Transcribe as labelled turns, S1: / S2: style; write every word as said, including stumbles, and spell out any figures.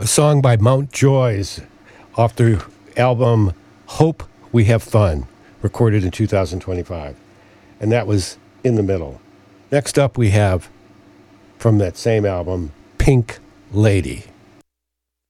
S1: a song by Mount Joys off their album Hope We Have Fun, recorded in two thousand twenty-five. And that was In the Middle. Next up we have, from that same album, Pink Lady.